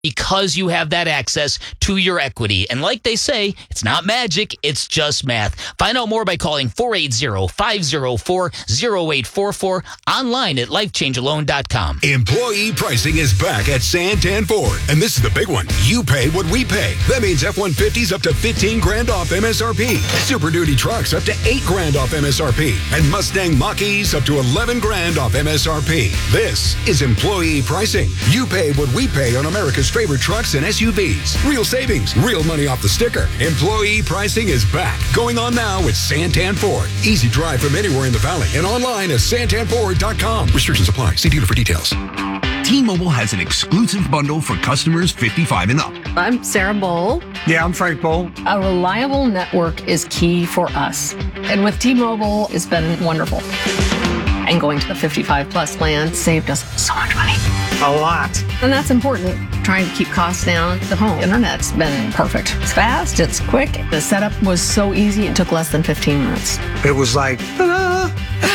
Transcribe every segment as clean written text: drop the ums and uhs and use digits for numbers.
because you have that access to your equity. And like they say, it's not magic, it's just math. Find out more by calling 480-504-0844 online at lifechangealone.com. Employee pricing is back at Santan Ford. And this is the big one. You pay what we pay. That means F-150s up to $15,000 off MSRP. Super Duty trucks up to $8,000 off MSRP. And Mustang Mach-E's up to $11,000 off MSRP. This is employee pricing. You pay what we pay on America's favorite trucks and SUVs. Real savings, real money off the sticker. Employee pricing is back. Going on now with Santan Ford. Easy drive from anywhere in the valley and online at santanford.com. Restrictions apply. See dealer for details. T-Mobile has an exclusive bundle for customers 55 and up. I'm Sarah Bowl. Yeah, I'm Frank Bowl. A reliable network is key for us. And with T-Mobile, it's been wonderful. And going to the 55 plus plan saved us so much money. A lot. And that's important. Trying to keep costs down. The home internet's been perfect. It's fast, it's quick. The setup was so easy, it took less than 15 minutes. It was like, ta-da!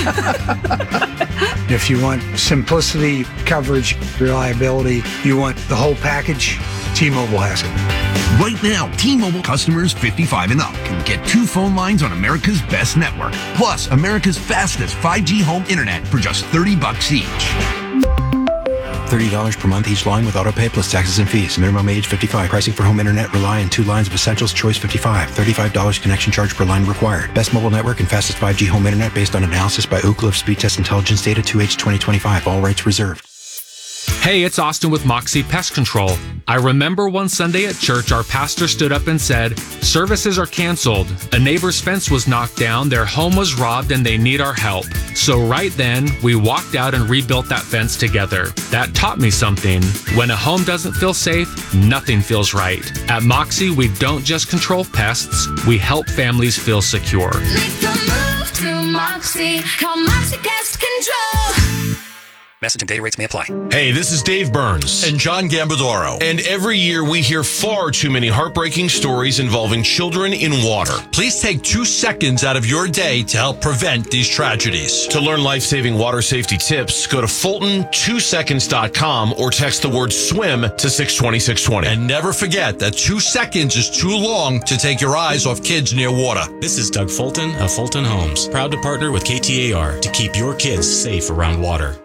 If you want simplicity, coverage, reliability, you want the whole package, T-Mobile has it. Right now, T-Mobile customers 55 and up can get 2 phone lines on America's best network, plus America's fastest 5G home internet for just $30 each. $30 per month each line with autopay plus taxes and fees. Minimum age 55. Pricing for home internet rely on 2 lines of essentials. Choice 55. $35 connection charge per line required. Best mobile network and fastest 5G home internet based on analysis by Ookla of Speed Test Intelligence data 2H 2025. All rights reserved. Hey, it's Austin with Moxie Pest Control. I remember one Sunday at church, our pastor stood up and said, "Services are canceled. A neighbor's fence was knocked down, their home was robbed, and they need our help." So right then, we walked out and rebuilt that fence together. That taught me something. When a home doesn't feel safe, nothing feels right. At Moxie, we don't just control pests, we help families feel secure. Make the move to Moxie. Call Moxie Pest Control. Message and data rates may apply. Hey, this is Dave Burns. And John Gambadoro. And every year we hear far too many heartbreaking stories involving children in water. Please take 2 seconds out of your day to help prevent these tragedies. To learn life-saving water safety tips, go to Fulton2seconds.com or text the word SWIM to 620-620. And never forget that 2 seconds is too long to take your eyes off kids near water. This is Doug Fulton of Fulton Homes, proud to partner with KTAR to keep your kids safe around water.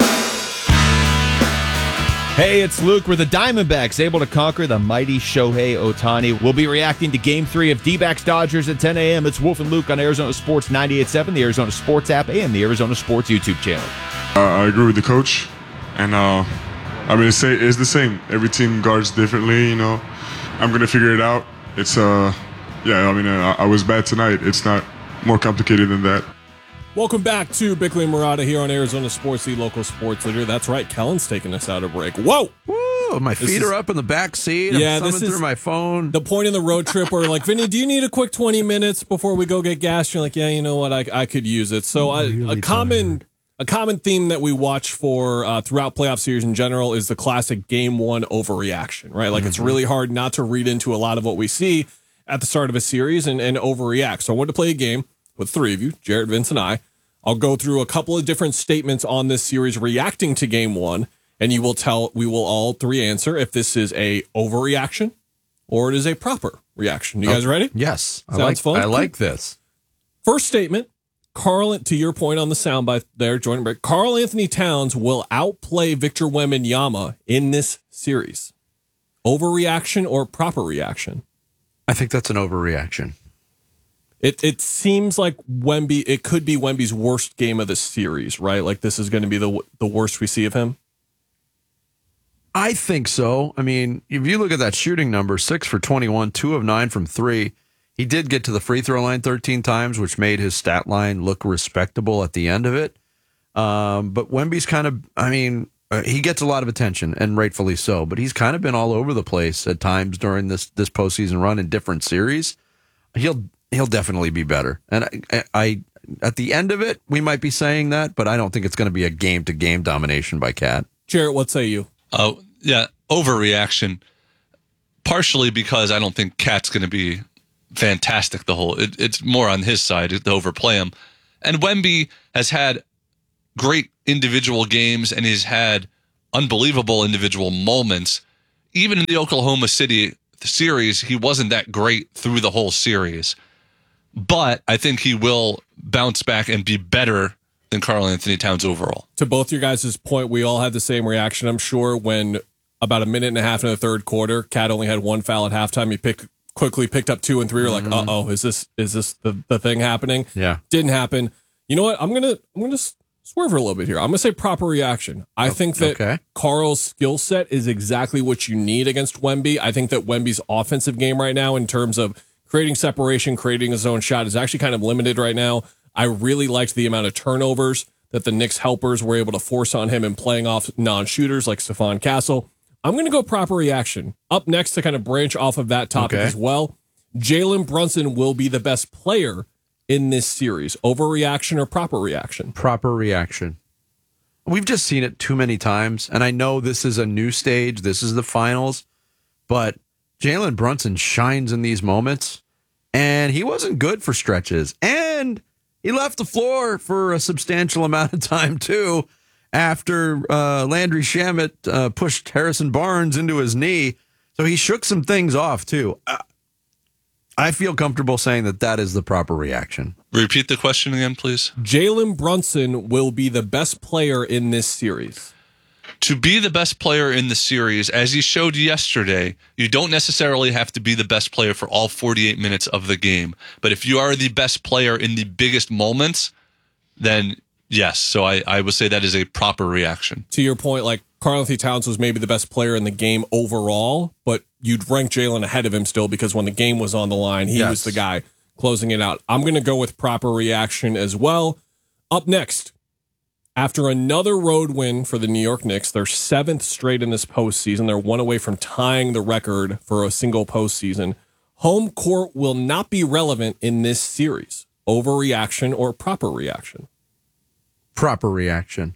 Hey, it's Luke. We're the Diamondbacks, able to conquer the mighty Shohei Ohtani. We'll be reacting to Game 3 of D-backs Dodgers at 10 a.m. It's Wolf and Luke on Arizona Sports 98.7, the Arizona Sports app, and the Arizona Sports YouTube channel. I agree with the coach, and it's the same. Every team guards differently. I'm gonna figure it out. It's I was bad tonight. It's not more complicated than that. Welcome back to Bickley and Murata here on Arizona Sports, the local sports leader. That's right, Kellen's taking us out of break. Whoa! Woo! My feet are up in the back seat. I'm thumbing through my phone. The point in the road trip where like, Vinny, do you need a quick 20 minutes before we go get gas? You're like, yeah, you know what? I could use it. So a common theme that we watch for throughout playoff series in general is the classic Game 1 overreaction, right? Like it's really hard not to read into a lot of what we see at the start of a series and overreact. So I wanted to play a game with 3 of you, Jarrett, Vince, and I. I'll go through a couple of different statements on this series reacting to Game 1, and we will all 3 answer if this is a overreaction or it is a proper reaction. You guys ready? Yes. Sounds fun? I like this. First statement, to your point on the soundbite there, Jordan Break, Karl Anthony Towns will outplay Victor Wembanyama in this series. Overreaction or proper reaction? I think that's an overreaction. It seems like it could be Wemby's worst game of the series, right? Like this is going to be the worst we see of him. I think so. I mean, if you look at that shooting number, 6 for 21, 2 of 9 from 3. He did get to the free throw line 13 times, which made his stat line look respectable at the end of it. But Wemby's he gets a lot of attention, and rightfully so, but he's kind of been all over the place at times during this postseason run in different series. He'll definitely be better. And I at the end of it, we might be saying that, but I don't think it's going to be a game-to-game domination by Cat. Jarrett, what say you? Oh, yeah, overreaction. Partially because I don't think Cat's going to be fantastic it's more on his side to overplay him. And Wemby has had great individual games and he's had unbelievable individual moments. even in the Oklahoma City series, he wasn't that great through the whole series. But I think he will bounce back and be better than Karl Anthony Towns overall. To both your guys' point, we all had the same reaction, I'm sure, when about a minute and a half in the third quarter, Cat only had one foul at halftime. He quickly picked up 2 and 3. You're like, uh-oh, is this the thing happening? Yeah. Didn't happen. You know what? I'm gonna swerve a little bit here. I'm gonna say proper reaction. I think that Karl's skill set is exactly what you need against Wemby. I think that Wemby's offensive game right now, in terms of creating separation, creating his own shot, is actually kind of limited right now. I really liked the amount of turnovers that the Knicks helpers were able to force on him and playing off non-shooters like Stephon Castle. I'm going to go proper reaction. Up next, to kind of branch off of that topic as well, Jalen Brunson will be the best player in this series. Overreaction or proper reaction? Proper reaction. We've just seen it too many times, and I know this is a new stage. This is the finals, but Jalen Brunson shines in these moments, and he wasn't good for stretches. And he left the floor for a substantial amount of time, too, after Landry Shamet pushed Harrison Barnes into his knee. So he shook some things off, too. I feel comfortable saying that is the proper reaction. Repeat the question again, please. Jalen Brunson will be the best player in this series. To be the best player in the series, as he showed yesterday, you don't necessarily have to be the best player for all 48 minutes of the game. But if you are the best player in the biggest moments, then yes. So I would say that is a proper reaction. To your point, like Karl Anthony Towns was maybe the best player in the game overall, but you'd rank Jalen ahead of him still because when the game was on the line, he was the guy closing it out. I'm going to go with proper reaction as well. Up next, after another road win for the New York Knicks, their 7th straight in this postseason, they're one away from tying the record for a single postseason. Home court will not be relevant in this series. Overreaction or proper reaction? Proper reaction.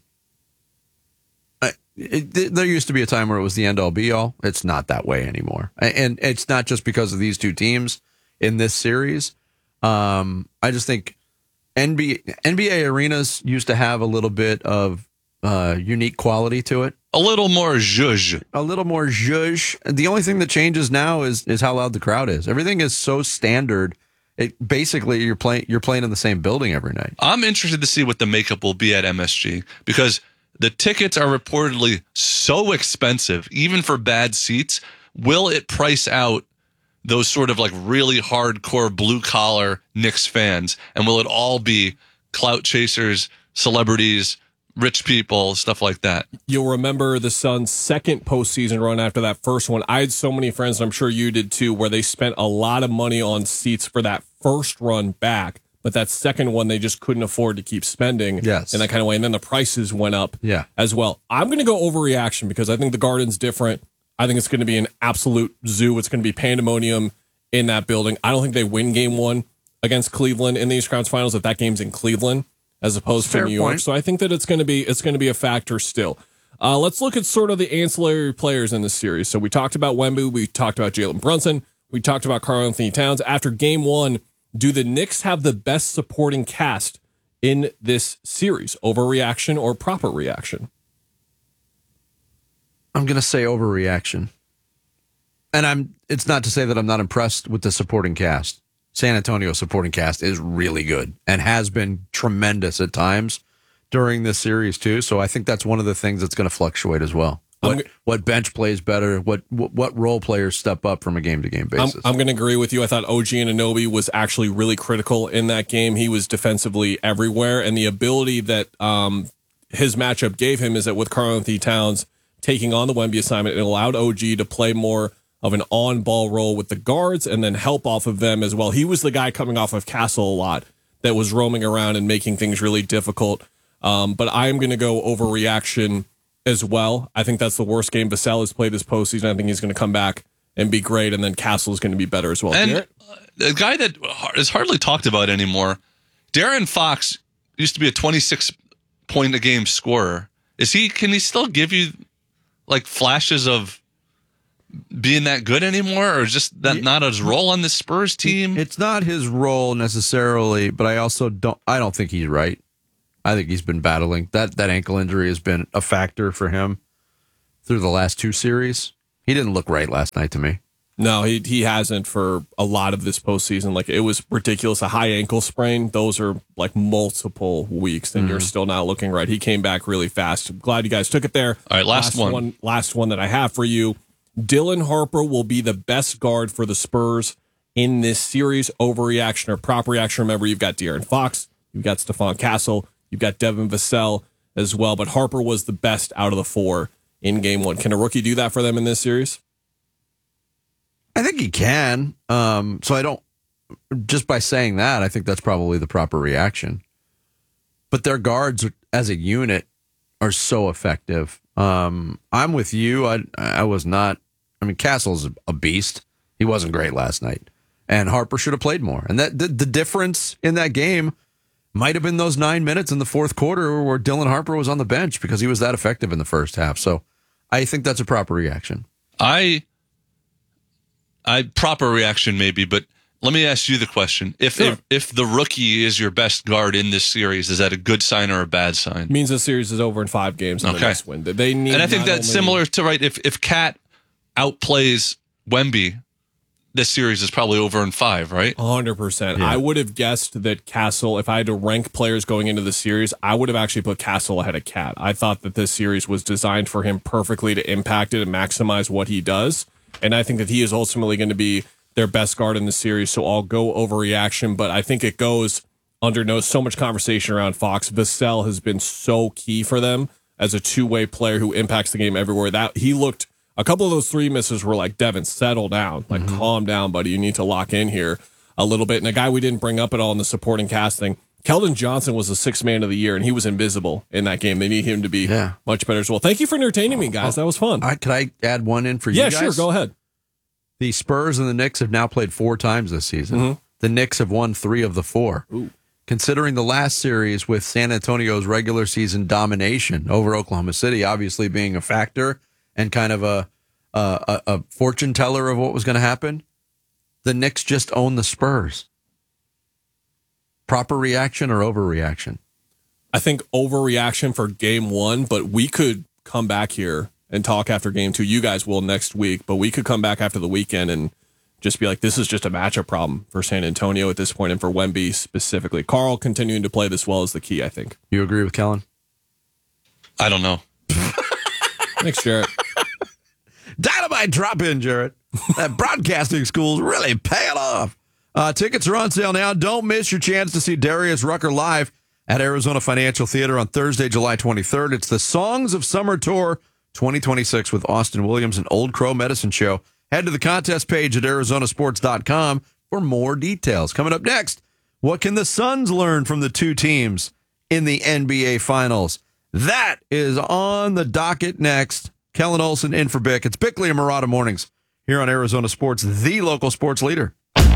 There used to be a time where it was the end-all be-all. It's not that way anymore. And it's not just because of these two teams in this series. I just think NBA arenas used to have a little bit of unique quality to it. A little more zhuzh. A little more zhuzh. The only thing that changes now is how loud the crowd is. Everything is so standard. Basically, you're playing in the same building every night. I'm interested to see what the makeup will be at MSG because the tickets are reportedly so expensive, even for bad seats. Will it price out those sort of like really hardcore blue collar Knicks fans? And will it all be clout chasers, celebrities, rich people, stuff like that? You'll remember the Suns' second postseason run after that first one. I had so many friends, and I'm sure you did too, where they spent a lot of money on seats for that first run back. But that second one, they just couldn't afford to keep spending in that kind of way. And then the prices went up as well. I'm going to go overreaction because I think the Garden's different. I think it's going to be an absolute zoo. It's going to be pandemonium in that building. I don't think they win game 1 against Cleveland in the East Conference Finals if that game's in Cleveland as opposed to New York. So I think that it's going to be a factor still. Let's look at sort of the ancillary players in this series. So we talked about Wemby. We talked about Jalen Brunson. We talked about Karl Anthony Towns. After game 1, do the Knicks have the best supporting cast in this series? Overreaction or proper reaction? I'm going to say overreaction. And it's not to say that I'm not impressed with the supporting cast. San Antonio's supporting cast is really good and has been tremendous at times during this series too. So I think that's one of the things that's going to fluctuate as well. What bench plays better? What role players step up from a game-to-game basis? I'm going to agree with you. I thought OG Anunoby was actually really critical in that game. He was defensively everywhere, and the ability that his matchup gave him is that with Karl Anthony Towns taking on the Wemby assignment, it allowed OG to play more of an on-ball role with the guards and then help off of them as well. He was the guy coming off of Castle a lot that was roaming around and making things really difficult. But I'm going to go overreaction as well. I think that's the worst game Vassell has played this postseason. I think he's going to come back and be great, and then Castle is going to be better as well. And a guy that is hardly talked about anymore, De'Aaron Fox used to be a 26-point-a-game scorer. Can he still give you like flashes of being that good anymore, or just that not his role on the Spurs team? It's not his role necessarily, but I don't think he's right. I think he's been battling. That ankle injury has been a factor for him through the last 2 series. He didn't look right last night to me. No, he hasn't for a lot of this postseason. Like, it was ridiculous. A high ankle sprain, those are like multiple weeks, and you're still not looking right. He came back really fast. I'm glad you guys took it there. All right, last one. Last one that I have for you. Dylan Harper will be the best guard for the Spurs in this series. Overreaction or proper reaction? Remember, you've got De'Aaron Fox, you've got Stephon Castle, you've got Devin Vassell as well, but Harper was the best out of the four in game one. Can a rookie do that for them in this series? I think he can. So I don't, just by saying that, I think that's probably the proper reaction. But their guards as a unit are so effective. I'm with you. I was not, I mean, Castle's a beast. He wasn't great last night. And Harper should have played more. And that the difference in that game might have been those 9 minutes in the fourth quarter where Dylan Harper was on the bench because he was that effective in the first half. So I think that's a proper reaction. Proper reaction maybe, but let me ask you the question. If the rookie is your best guard in this series, is that a good sign or a bad sign? It means the series is over in 5 games in the next win. They need, and I think that's similar to, right, if Cat outplays Wemby, this series is probably over in 5, right? 100%. Yeah. I would have guessed that Castle, if I had to rank players going into the series, I would have actually put Castle ahead of Cat. I thought that this series was designed for him perfectly to impact it and maximize what he does. And I think that he is ultimately going to be their best guard in the series. So I'll go overreaction, but I think it goes under so much conversation around Fox. Vassell has been so key for them as a two-way player who impacts the game everywhere. That he looked, a couple of those 3 misses were like, Devin, settle down. Like, calm down, buddy. You need to lock in here a little bit. And a guy we didn't bring up at all in the supporting casting, Keldon Johnson was the 6th man of the year, and he was invisible in that game. They need him to be much better as well. Thank you for entertaining me, guys. That was fun. Could I add one in for you guys? Yeah, sure. Go ahead. The Spurs and the Knicks have now played 4 times this season. The Knicks have won 3 of the 4. Ooh. Considering the last series with San Antonio's regular season domination over Oklahoma City, obviously being a factor and kind of a fortune teller of what was going to happen, the Knicks just own the Spurs. Proper reaction or overreaction? I think overreaction for game 1, but we could come back here and talk after game 2. You guys will next week, but we could come back after the weekend and just be like, this is just a matchup problem for San Antonio at this point and for Wemby specifically. Carl continuing to play this well is the key, I think. You agree with Kellen? I don't know. Thanks, Jarrett. Dynamite drop in, Jarrett. That broadcasting school's really paying off. Tickets are on sale now. Don't miss your chance to see Darius Rucker live at Arizona Financial Theater on Thursday, July 23rd. It's the Songs of Summer Tour 2026 with Austin Williams and Old Crow Medicine Show. Head to the contest page at arizonasports.com for more details. Coming up next, what can the Suns learn from the 2 teams in the NBA Finals? That is on the docket next. Kellen Olson in for Bick. It's Bickley and Murata Mornings here on Arizona Sports, the local sports leader.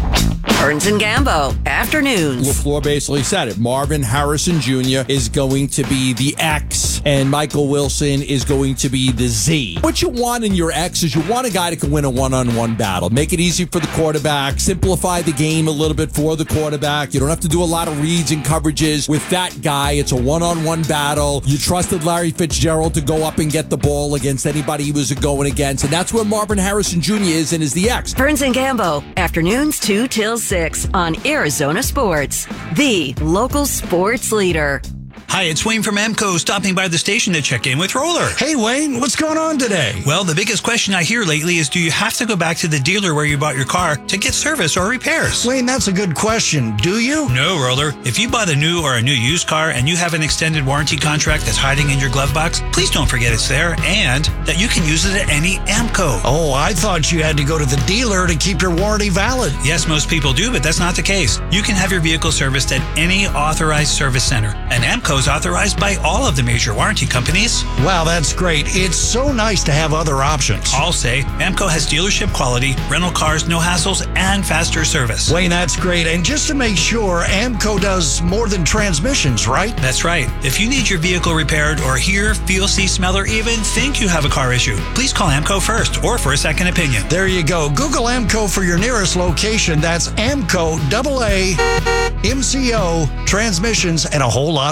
Burns and Gambo, afternoons. LaFleur basically said it. Marvin Harrison Jr. is going to be the X, and Michael Wilson is going to be the Z. What you want in your X is you want a guy that can win a one-on-one battle. Make it easy for the quarterback. Simplify the game a little bit for the quarterback. You don't have to do a lot of reads and coverages with that guy. It's a one-on-one battle. You trusted Larry Fitzgerald to go up and get the ball against anybody he was going against, and that's where Marvin Harrison Jr. is and is the X. Burns and Gambo, afternoons 2 till 6 on Arizona Sports, the local sports leader. Hi, it's Wayne from AMCO, stopping by the station to check in with Roller. Hey, Wayne, what's going on today? Well, the biggest question I hear lately is, do you have to go back to the dealer where you bought your car to get service or repairs? Wayne, that's a good question. Do you? No, Roller. If you bought a new or a new used car and you have an extended warranty contract that's hiding in your glove box, please don't forget it's there and that you can use it at any AMCO. Oh, I thought you had to go to the dealer to keep your warranty valid. Yes, most people do, but that's not the case. You can have your vehicle serviced at any authorized service center, and AMCO is authorized by all of the major warranty companies. Wow, that's great. It's so nice to have other options. I'll say AMCO has dealership quality, rental cars, no hassles, and faster service. Wayne, that's great. And just to make sure, AMCO does more than transmissions, right? That's right. If you need your vehicle repaired or hear, feel, see, smell, or even think you have a car issue, please call AMCO first or for a second opinion. There you go. Google AMCO for your nearest location. That's AMCO, AA, MCO, transmissions, and a whole lot more.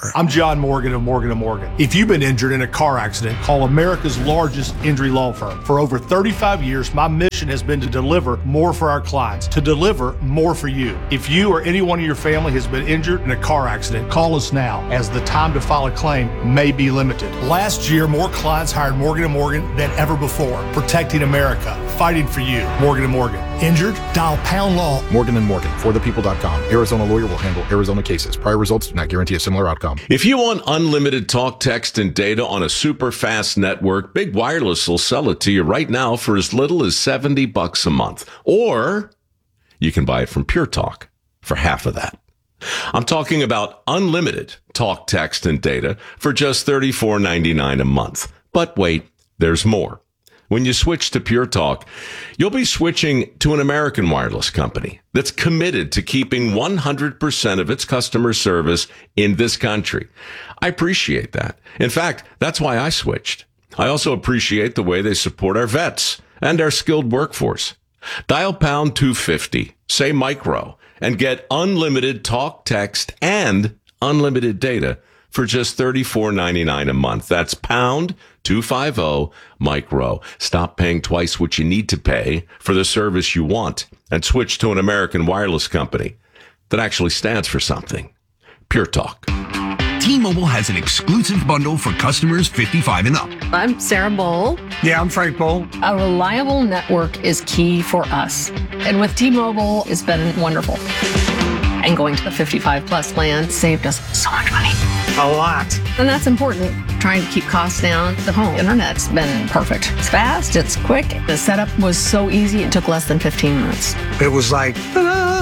network. I'm John Morgan of Morgan & Morgan. If you've been injured in a car accident, call America's largest injury law firm. For over 35 years, my mission has been to deliver more for our clients, to deliver more for you. If you or anyone in your family has been injured in a car accident, call us now, as the time to file a claim may be limited. Last year, more clients hired Morgan & Morgan than ever before, protecting America, fighting for you. Morgan & Morgan. Injured? Dial pound law. Morgan & Morgan, forthepeople.com. Arizona lawyer will handle Arizona cases. Prior results do not guarantee a similar outcome. If you want unlimited talk, text, and data on a super fast network, Big Wireless will sell it to you right now for as little as $70 a month. Or you can buy it from Pure Talk for half of that. I'm talking about unlimited talk, text, and data for just $34.99 a month. But wait, there's more. When you switch to Pure Talk, you'll be switching to an American wireless company that's committed to keeping 100% of its customer service in this country. I appreciate that. In fact, that's why I switched. I also appreciate the way they support our vets and our skilled workforce. Dial pound 250, say micro, and get unlimited talk, text, and unlimited data for just $34.99 a month. That's pound 250 micro. Stop paying twice what you need to pay for the service you want and switch to an American wireless company that actually stands for something. Pure Talk. T-Mobile has an exclusive bundle for customers 55 and up. I'm Sarah Bowl. Yeah, I'm Frank Bowl. A reliable network is key for us. And with T-Mobile, it's been wonderful. And going to the 55 plus plan saved us so much money. A lot. And that's important. Trying to keep costs down. The home internet's been perfect. It's fast, it's quick. The setup was so easy, it took less than 15 minutes. It was like, ta-da!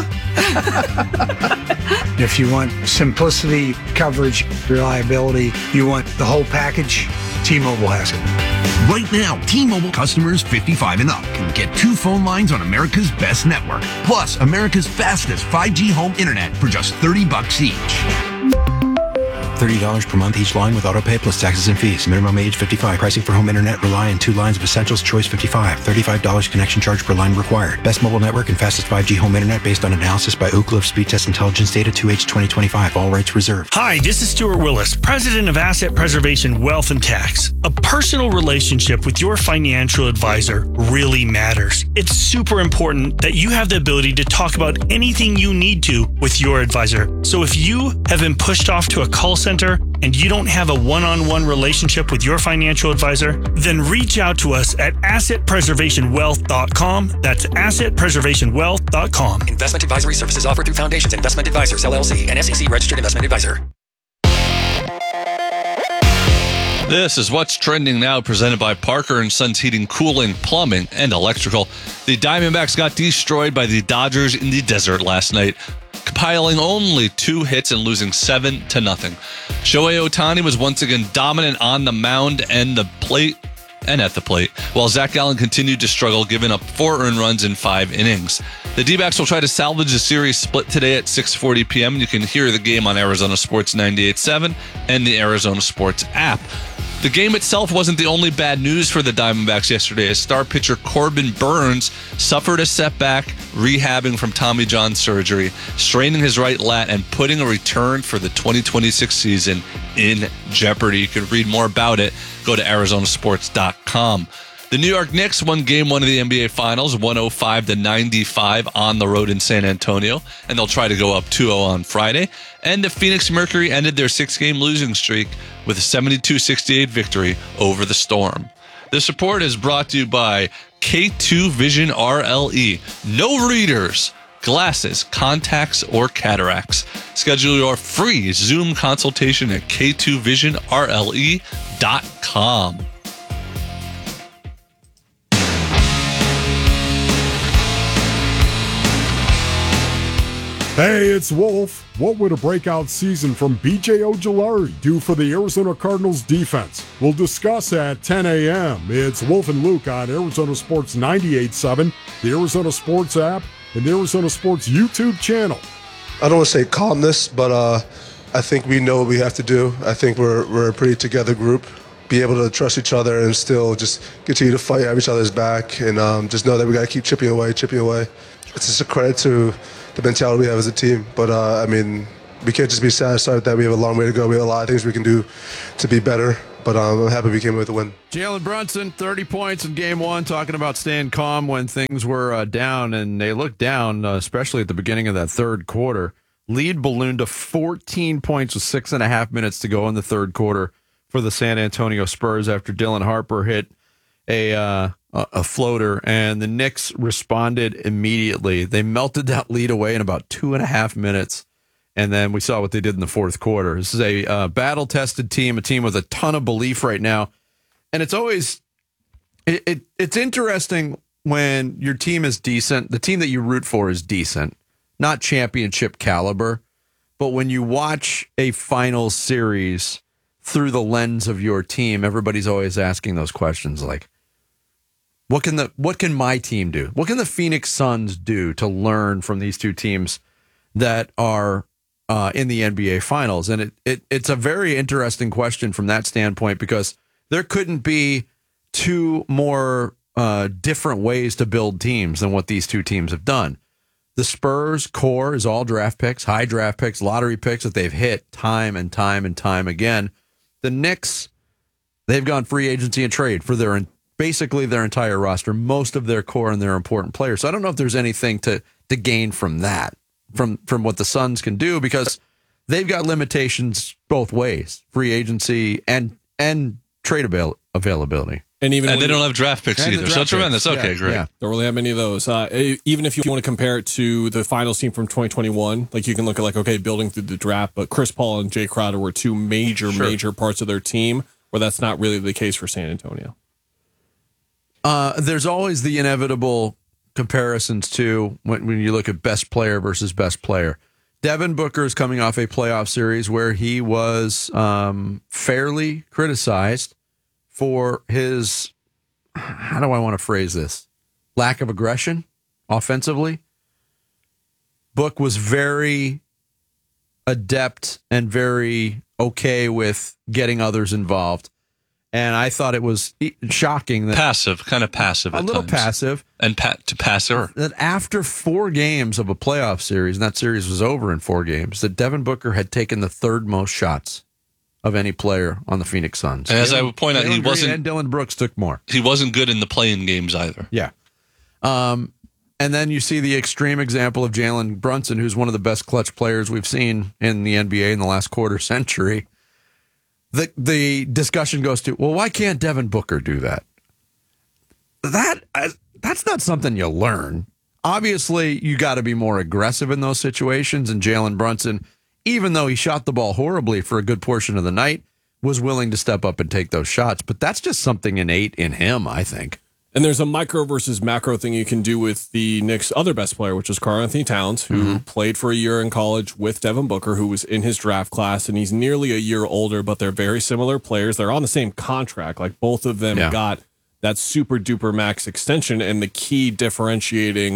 If you want simplicity, coverage, reliability, you want the whole package, T-Mobile has it. Right now, T-Mobile customers 55 and up can get 2 phone lines on America's best network, plus America's fastest 5G home internet for just $30 each. $30 per month each line with auto pay plus taxes and fees. Minimum age 55. Pricing for home internet rely on 2 lines of Essentials Choice 55. $35 connection charge per line required. Best mobile network and fastest 5G home internet based on analysis by Ookla of Speed Test Intelligence Data 2H 2025. All rights reserved. Hi, this is Stuart Willis, President of Asset Preservation Wealth and Tax. A personal relationship with your financial advisor really matters. It's super important that you have the ability to talk about anything you need to with your advisor. So if you have been pushed off to a call center and you don't have a one-on-one relationship with your financial advisor, then reach out to us at assetpreservationwealth.com. That's assetpreservationwealth.com. Investment advisory services offered through Foundations Investment Advisors, LLC, and SEC registered investment advisor. This is What's Trending Now, presented by Parker & Sons Heating, Cooling, Plumbing, and Electrical. The Diamondbacks got destroyed by the Dodgers in the desert last night, compiling only 2 hits and losing 7-0. Shohei Ohtani was once again dominant on the mound and the plate, and at the plate, while Zach Gallen continued to struggle, giving up 4 earned runs in 5 innings. The D-backs will try to salvage the series split today at 6:40 p.m. You can hear the game on Arizona Sports 98.7 and the Arizona Sports app. The game itself wasn't the only bad news for the Diamondbacks yesterday, as star pitcher Corbin Burns suffered a setback rehabbing from Tommy John surgery, straining his right lat and putting a return for the 2026 season in jeopardy. You can read more about it. Go to arizonasports.com. The New York Knicks won Game 1 of the NBA Finals, 105-95 on the road in San Antonio, and they'll try to go up 2-0 on Friday. And the Phoenix Mercury ended their 6-game losing streak with a 72-68 victory over the Storm. This report is brought to you by K2 Vision RLE. No readers, glasses, contacts, or cataracts. Schedule your free Zoom consultation at k2visionrle.com. Hey, it's Wolf. What would a breakout season from B.J. Ojulari do for the Arizona Cardinals defense? We'll discuss at 10 a.m. It's Wolf and Luke on Arizona Sports 98.7, the Arizona Sports app, and the Arizona Sports YouTube channel. I don't want to say calmness, but I think we know what we have to do. I think we're a pretty together group. Be able to trust each other and still just continue to fight at each other's back, and just know that we got to keep chipping away. It's just a credit to the mentality we have as a team. But, I mean, we can't just be satisfied with that. We have a long way to go. We have a lot of things we can do to be better. But I'm happy we came with a win. Jalen Brunson, 30 points in game one, talking about staying calm when things were down, and they looked down, especially at the beginning of that third quarter. Lead ballooned to 14 points with 6.5 minutes to go in the third quarter for the San Antonio Spurs after Dylan Harper hit a floater, and the Knicks responded immediately. They melted that lead away in about 2.5 minutes. And then we saw what they did in the fourth quarter. This is a battle-tested team, a team with a ton of belief right now. And it's always it's interesting when your team is decent. The team that you root for is decent, not championship caliber. But when you watch a final series through the lens of your team, everybody's always asking those questions like, what can my team do? What can the Phoenix Suns do to learn from these two teams that are in the NBA Finals? And it's a very interesting question from that standpoint, because there couldn't be two more different ways to build teams than what these two teams have done. The Spurs core is all draft picks, high draft picks, lottery picks that they've hit time and time and time again. The Knicks, they've gone free agency and trade for basically their entire roster, most of their core and their important players. So I don't know if there's anything to gain from that. From what the Suns can do, because they've got limitations both ways, free agency and trade availability. And they don't have draft picks either. So tremendous. Okay, great. Yeah. Don't really have many of those. Even if you want to compare it to the finals team from 2021, like you can look at building through the draft, but Chris Paul and Jay Crowder were two major parts of their team, where that's not really the case for San Antonio. There's always the inevitable comparisons to when you look at best player versus best player. Devin Booker is coming off a playoff series where he was fairly criticized for his, how do I want to phrase this, lack of aggression offensively. Book was very adept and very okay with getting others involved. And I thought it was shocking that kind of passive, a little passive, and passer. That after 4 games of a playoff series, and that series was over in 4 games, that Devin Booker had taken the third most shots of any player on the Phoenix Suns. And as I would point out, he wasn't. And Dylan Brooks took more. He wasn't good in the play-in games either. Yeah. And then you see the extreme example of Jalen Brunson, who's one of the best clutch players we've seen in the NBA in the last quarter century. The discussion goes to, well, why can't Devin Booker do that? That's not something you learn. Obviously, you got to be more aggressive in those situations, and Jalen Brunson, even though he shot the ball horribly for a good portion of the night, was willing to step up and take those shots. But that's just something innate in him, I think. And there's a micro versus macro thing you can do with the Knicks' other best player, which is Karl-Anthony Towns, who played for a year in college with Devin Booker, who was in his draft class, and he's nearly a year older, but they're very similar players. They're on the same contract. Like, both of them got that super duper max extension, and the key difference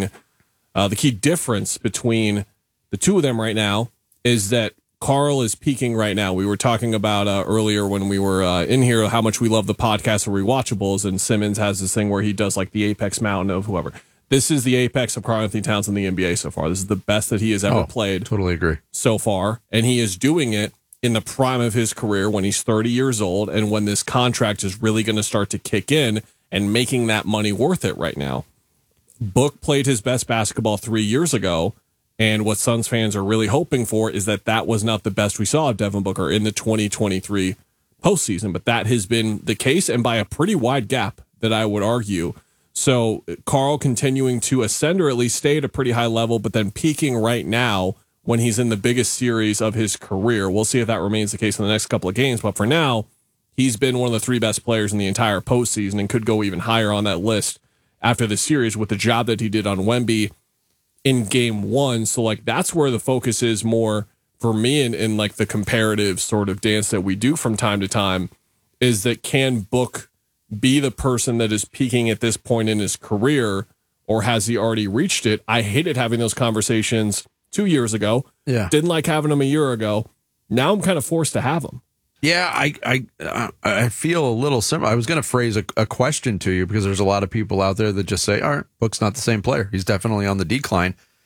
between the two of them right now is that Carl is peaking right now. We were talking about earlier when we were in here how much we love the podcast of Rewatchables, and Simmons has this thing where he does like the apex mountain of whoever. This is the apex of Karl-Anthony Towns in the NBA so far. This is the best that he has ever played. Totally agree. So far, and he is doing it in the prime of his career when he's 30 years old, and when this contract is really going to start to kick in and making that money worth it right now. Book played his best basketball 3 years ago. And what Suns fans are really hoping for is that was not the best we saw of Devin Booker in the 2023 postseason. But that has been the case, and by a pretty wide gap, that I would argue. So Carl continuing to ascend, or at least stay at a pretty high level, but then peaking right now when he's in the biggest series of his career. We'll see if that remains the case in the next couple of games. But for now, he's been one of the 3 best players in the entire postseason and could go even higher on that list after the series with the job that he did on Wemby in game 1. So like that's where the focus is more for me in like the comparative sort of dance that we do from time to time, is that can Book be the person that is peaking at this point in his career, or has he already reached it? I hated having those conversations 2 years ago. Yeah. Didn't like having them a year ago. Now I'm kind of forced to have them. Yeah, I feel a little similar. I was going to phrase a question to you, because there's a lot of people out there that just say, all right, Book's not the same player. He's definitely on the decline.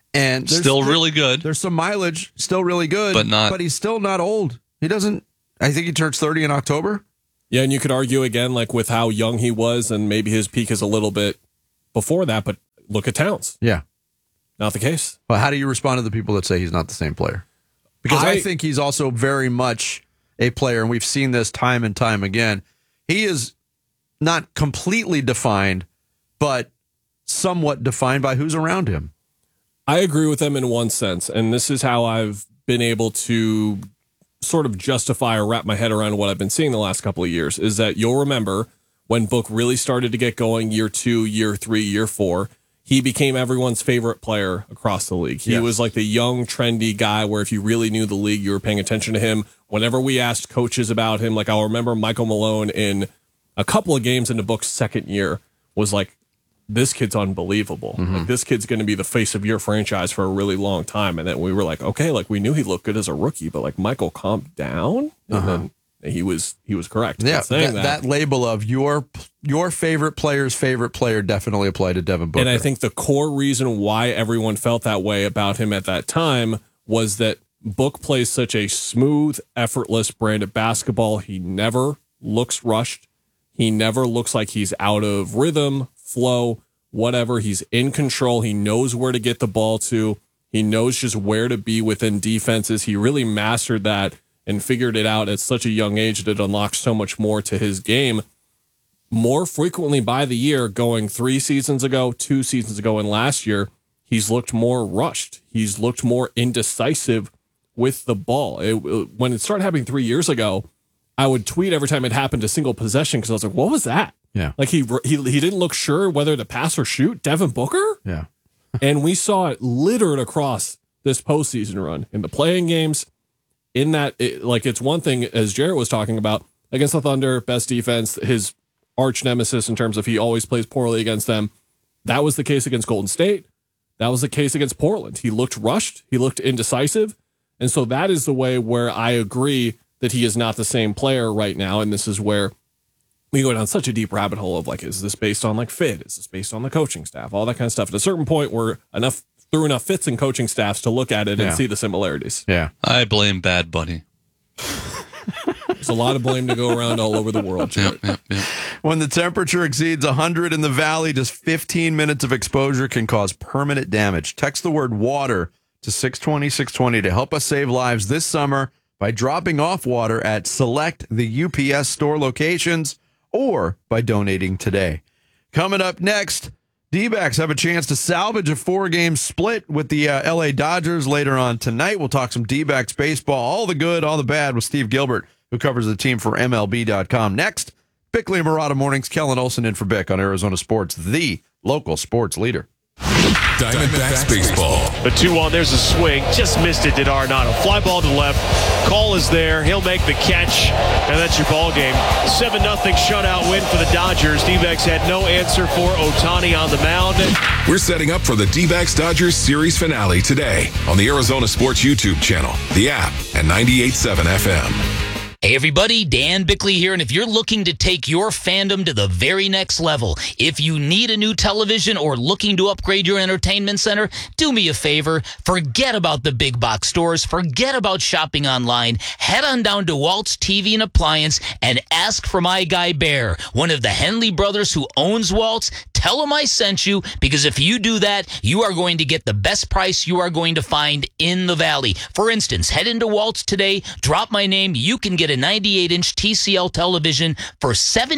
And still really good. There's some mileage, still really good, but he's still not old. He doesn't. I think he turns 30 in October. Yeah, and you could argue again, like with how young he was, and maybe his peak is a little bit before that. But look at Towns. Yeah, not the case. Well, how do you respond to the people that say he's not the same player? Because I think he's also very much a player, and we've seen this time and time again. He is not completely defined, but somewhat defined by who's around him. I agree with them in one sense, and this is how I've been able to sort of justify or wrap my head around what I've been seeing the last couple of years, is that you'll remember when Book really started to get going year 2, year 3, year 4, he became everyone's favorite player across the league. He was like the young, trendy guy where if you really knew the league, you were paying attention to him. Whenever we asked coaches about him, like I'll remember Michael Malone in a couple of games into Book's second year was like, this kid's unbelievable. Like, this kid's going to be the face of your franchise for a really long time. And then we were like, okay, like we knew he looked good as a rookie, but like Michael calmed down. And then he was correct. Yeah, saying that label of your favorite player's favorite player definitely applied to Devin Booker. And I think the core reason why everyone felt that way about him at that time was that Book plays such a smooth, effortless brand of basketball. He never looks rushed. He never looks like he's out of rhythm, flow, whatever. He's in control. He knows where to get the ball to. He knows just where to be within defenses. He really mastered that and figured it out at such a young age that it unlocks so much more to his game. More frequently by the year, going 3 seasons ago, 2 seasons ago, and last year, he's looked more rushed. He's looked more indecisive with the ball. When it started happening 3 years ago, I would tweet every time it happened a single possession because I was like, what was that? Yeah. Like he didn't look sure whether to pass or shoot. Devin Booker? Yeah. And we saw it littered across this postseason run in the playing games. In that, it's one thing, as Jarrett was talking about, against the Thunder, best defense, his arch nemesis in terms of he always plays poorly against them. That was the case against Golden State. That was the case against Portland. He looked rushed. He looked indecisive. And so that is the way where I agree that he is not the same player right now. And this is where we go down such a deep rabbit hole of like, is this based on like fit? Is this based on the coaching staff? All that kind of stuff. At a certain point, we're through enough fits in coaching staffs to look at it and see the similarities. Yeah. I blame Bad Bunny. There's a lot of blame to go around all over the world. Yep. When the temperature exceeds 100 in the valley, just 15 minutes of exposure can cause permanent damage. Text the word water to 620-620 to help us save lives this summer by dropping off water at select the UPS store locations or by donating today. Coming up next, D-backs have a chance to salvage a 4-game split with the LA Dodgers later on tonight. We'll talk some D-backs baseball, all the good, all the bad, with Steve Gilbert, who covers the team for MLB.com. Next, Bickley and Murata Mornings, Kellen Olson in for Bick on Arizona Sports, the local sports leader. Diamondbacks baseball. The 2-1, there's a swing. Just missed it, did Arenado. Fly ball to left. Call is there. He'll make the catch, and that's your ball game. 7-0 shutout win for the Dodgers. D-backs had no answer for Ohtani on the mound. We're setting up for the D-backs Dodgers series finale today on the Arizona Sports YouTube channel, the app, and 98.7 FM. Hey everybody, Dan Bickley here, and if you're looking to take your fandom to the very next level, if you need a new television or looking to upgrade your entertainment center, do me a favor, forget about the big box stores, forget about shopping online, head on down to Walt's TV and Appliance and ask for my guy Bear, one of the Henley brothers who owns Walt's. Tell him I sent you, because if you do that, you are going to get the best price you are going to find in the valley. For instance, head into Walt's today, drop my name, you can get a 98-inch TCL television for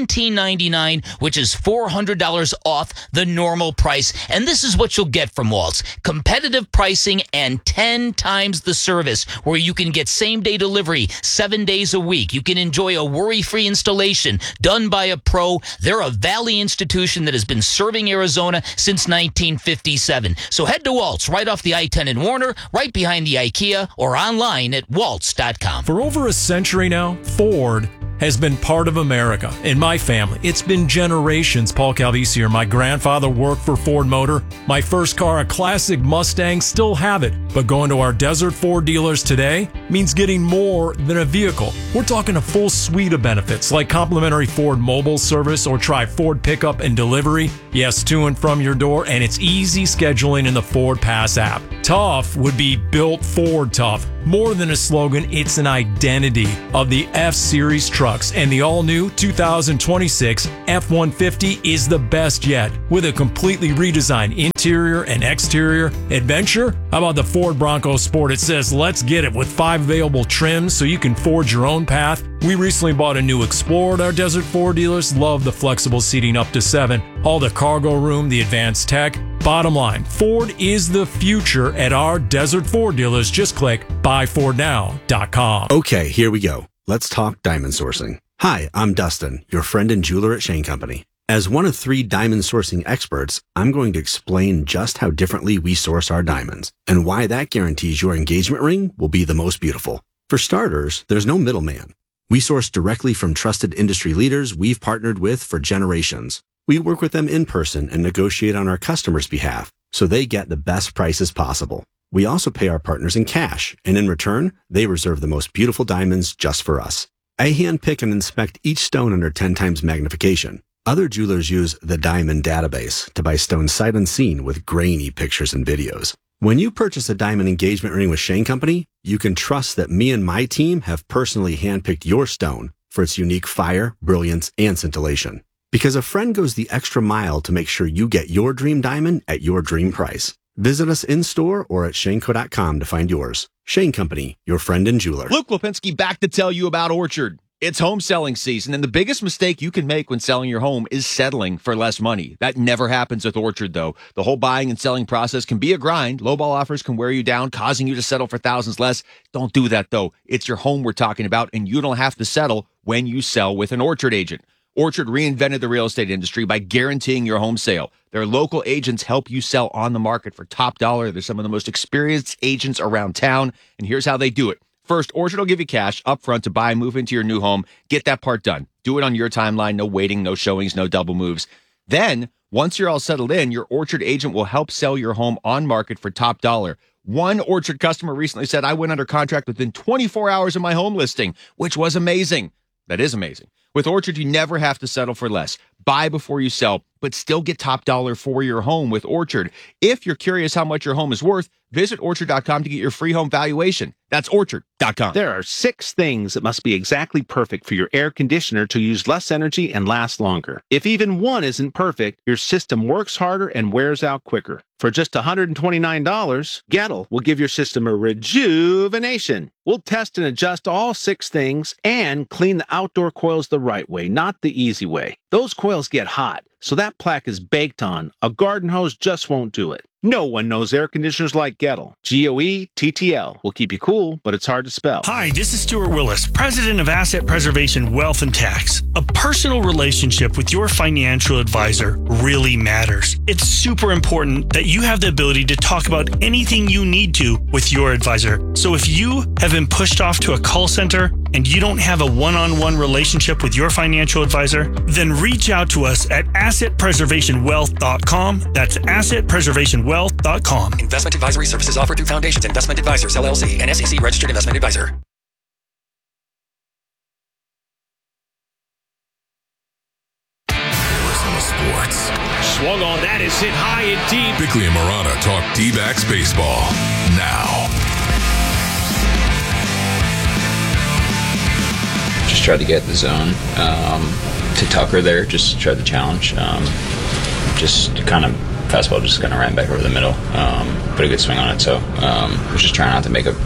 $17.99, which is $400 off the normal price. And this is what you'll get from Walt's: competitive pricing and 10 times the service, where you can get same-day delivery 7 days a week. You can enjoy a worry-free installation done by a pro. They're a Valley institution that has been serving Arizona since 1957. So head to Walt's right off the I-10 in Warner, right behind the IKEA, or online at waltz.com. For over a century now, Ford has been part of America. In my family, it's been generations. Paul Calvisier, my grandfather, worked for Ford Motor. My first car, a classic Mustang, still have it. But going to our Desert Ford dealers today means getting more than a vehicle. We're talking a full suite of benefits like complimentary Ford mobile service, or try Ford pickup and delivery. Yes, to and from your door, and it's easy scheduling in the Ford Pass app. Tough would be built Ford tough. More than a slogan, it's an identity of the F-Series trucks. And the all-new 2026 F-150 is the best yet. With a completely redesigned interior and exterior adventure, how about the Ford Bronco Sport? It says, let's get it, with 5 available trims so you can forge your own path. We recently bought a new Explorer at our Desert Ford dealers. Love the flexible seating up to 7. All the cargo room, the advanced tech. Bottom line, Ford is the future at our Desert Ford dealers. Just click buyfordnow.com. Okay, here we go. Let's talk diamond sourcing. Hi, I'm Dustin, your friend and jeweler at Shane Company. As one of 3 diamond sourcing experts, I'm going to explain just how differently we source our diamonds and why that guarantees your engagement ring will be the most beautiful. For starters, there's no middleman. We source directly from trusted industry leaders we've partnered with for generations. We work with them in person and negotiate on our customers' behalf so they get the best prices possible. We also pay our partners in cash, and in return, they reserve the most beautiful diamonds just for us. I handpick and inspect each stone under 10 times magnification. Other jewelers use the Diamond Database to buy stones sight unseen with grainy pictures and videos. When you purchase a diamond engagement ring with Shane Company, you can trust that me and my team have personally handpicked your stone for its unique fire, brilliance, and scintillation. Because a friend goes the extra mile to make sure you get your dream diamond at your dream price. Visit us in-store or at shaneco.com to find yours. Shane Company, your friend and jeweler. Luke Lipinski back to tell you about Orchard. It's home selling season, and the biggest mistake you can make when selling your home is settling for less money. That never happens with Orchard, though. The whole buying and selling process can be a grind. Lowball offers can wear you down, causing you to settle for thousands less. Don't do that, though. It's your home we're talking about, and you don't have to settle when you sell with an Orchard agent. Orchard reinvented the real estate industry by guaranteeing your home sale. Their local agents help you sell on the market for top dollar. They're some of the most experienced agents around town, and here's how they do it. First, Orchard will give you cash up front to buy and move into your new home. Get that part done. Do it on your timeline. No waiting, no showings, no double moves. Then, once you're all settled in, your Orchard agent will help sell your home on market for top dollar. One Orchard customer recently said, I went under contract within 24 hours of my home listing, which was amazing. That is amazing. With Orchard, you never have to settle for less. Buy before you sell, but still get top dollar for your home with Orchard. If you're curious how much your home is worth, visit Orchard.com to get your free home valuation. That's Orchard.com. There are 6 things that must be exactly perfect for your air conditioner to use less energy and last longer. If even one isn't perfect, your system works harder and wears out quicker. For just $129, Gettle will give your system a rejuvenation. We'll test and adjust all 6 things and clean the outdoor coils the right way, not the easy way. Those coils get hot, so that plaque is baked on. A garden hose just won't do it. No one knows air conditioners like Gettle. Goettl will keep you cool, but it's hard to spell. Hi, this is Stuart Willis, president of Asset Preservation Wealth and Tax. A personal relationship with your financial advisor really matters. It's super important that you have the ability to talk about anything you need to with your advisor. So if you have been pushed off to a call center and you don't have a one-on-one relationship with your financial advisor, then reach out to us at assetpreservationwealth.com. That's assetpreservationwealth.com. Investment advisory services offered through Foundations Investment Advisors, LLC, an SEC registered investment advisor. Arizona Sports. Swung on that, is hit high and deep. Bickley and Marana talk D-backs baseball now. Just tried to get the zone to Tucker there, just tried the challenge. Just kind of fastball just kind of ran back over the middle. Put a good swing on it, so was just trying not to make an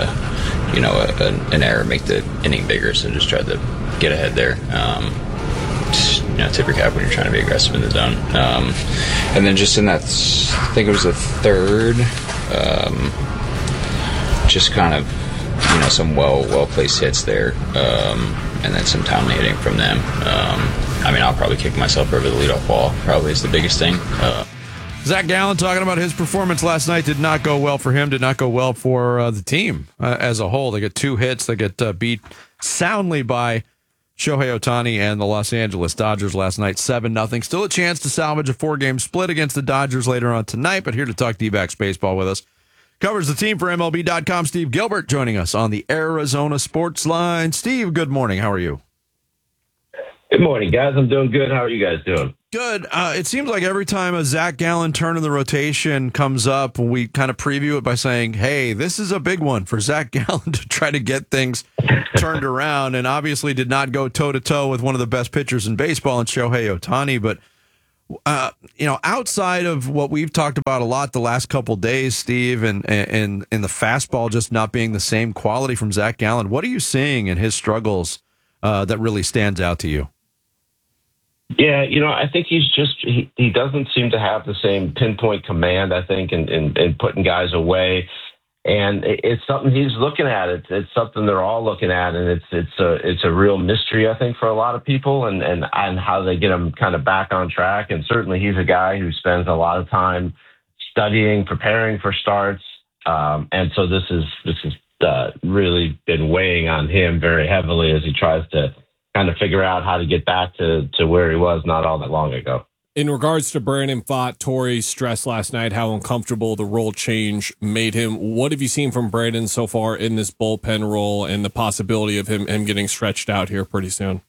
error, make the inning bigger. So just tried to get ahead there. Just, tip your cap when you're trying to be aggressive in the zone. And then just in that, I think it was the third, just kind of some well placed hits there, and then some timely hitting from them. I'll probably kick myself over the leadoff wall. Probably is the biggest thing. Zach Gallen talking about his performance last night. Did not go well for him. Did not go well for the team as a whole. They get 2 hits. They get beat soundly by Shohei Ohtani and the Los Angeles Dodgers last night, 7-0. Still a chance to salvage a 4-game split against the Dodgers later on tonight, but here to talk D-backs baseball with us. Covers the team for MLB.com, Steve Gilbert, joining us on the Arizona Sports Line. Steve, good morning. How are you? Good morning, guys. I'm doing good. How are you guys doing? Good. It seems like every time a Zach Gallen turn in the rotation comes up, we kind of preview it by saying, hey, this is a big one for Zach Gallen to try to get things turned around, and obviously did not go toe-to-toe with one of the best pitchers in baseball in Shohei Ohtani. But, outside of what we've talked about a lot the last couple days, Steve, and the fastball just not being the same quality from Zach Gallen, what are you seeing in his struggles that really stands out to you? Yeah, I think he doesn't seem to have the same pinpoint command, I think, in putting guys away. And it's something he's looking at. It's something they're all looking at, and it's a real mystery, I think, for a lot of people, and how they get him kind of back on track. And certainly he's a guy who spends a lot of time studying, preparing for starts. And so this has really been weighing on him very heavily as he tries to kind of figure out how to get back to where he was not all that long ago. In regards to Brandon Pfaadt, Torey stressed last night how uncomfortable the role change made him. What have you seen from Brandon so far in this bullpen role and the possibility of him getting stretched out here pretty soon?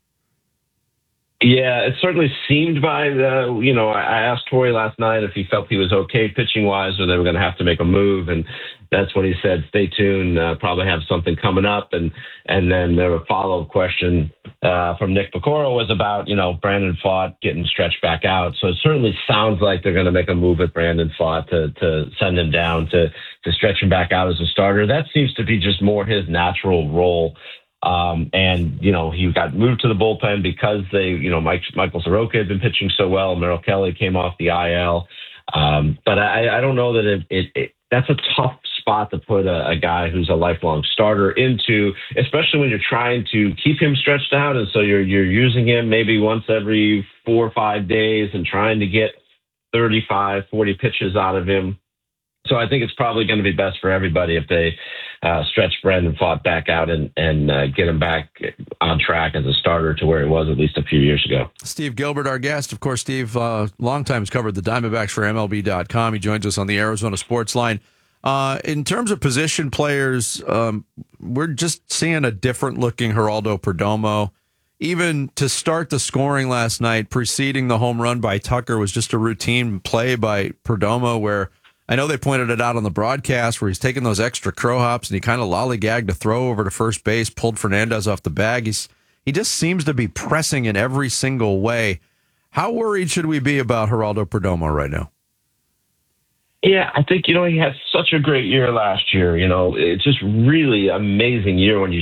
Yeah, it certainly seemed I asked Torey last night if he felt he was okay pitching-wise or they were going to have to make a move, and that's what he said. Stay tuned, probably have something coming up. And then the follow-up question from Nick Pecora was about, Brandon Pfaadt getting stretched back out. So it certainly sounds like they're going to make a move with Brandon Pfaadt to send him down to stretch him back out as a starter. That seems to be just more his natural role. He got moved to the bullpen because Michael Soroka had been pitching so well. Merrill Kelly came off the IL. But I don't know that that's a tough spot to put a guy who's a lifelong starter into, especially when you're trying to keep him stretched out. And so you're using him maybe once every 4 or 5 days and trying to get 35, 40 pitches out of him. So I think it's probably going to be best for everybody if they stretch Brandon Pfaadt back out and get him back on track as a starter to where he was at least a few years ago. Steve Gilbert, our guest. Of course, Steve, long time has covered the Diamondbacks for MLB.com. He joins us on the Arizona Sports Line. In terms of position players, we're just seeing a different-looking Geraldo Perdomo. Even to start the scoring last night, preceding the home run by Tucker, was just a routine play by Perdomo where I know they pointed it out on the broadcast where he's taking those extra crow hops and he kind of lollygagged a throw over to first base, pulled Fernandez off the bag. He just seems to be pressing in every single way. How worried should we be about Geraldo Perdomo right now? Yeah, I think, he had such a great year last year. It's just really amazing year when you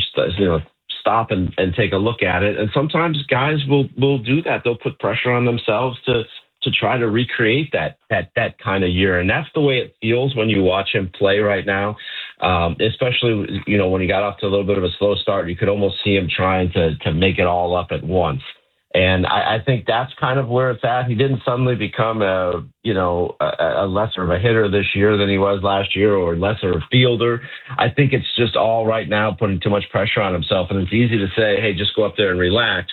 stop and take a look at it. And sometimes guys will do that. They'll put pressure on themselves to try to recreate that kind of year. And that's the way it feels when you watch him play right now. Especially, when he got off to a little bit of a slow start, you could almost see him trying to make it all up at once. And I think that's kind of where it's at. He didn't suddenly become a lesser of a hitter this year than he was last year or lesser a fielder. I think it's just all right now putting too much pressure on himself. And it's easy to say, hey, just go up there and relax.